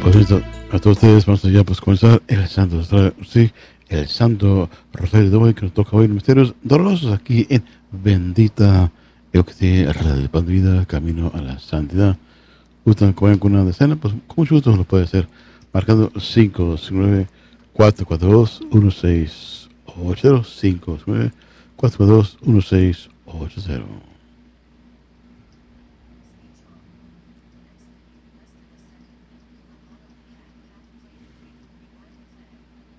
A todos ustedes vamos ya pues comenzar el Santo sí, el Santo Rosario de hoy que nos toca hoy misterios dolorosos aquí en Bendita Eucaristía Radio Pan de Vida, camino a la santidad. Gustan que vayan con una decena, pues con mucho gusto lo puede hacer marcando 559 442 1680 559 442 1680.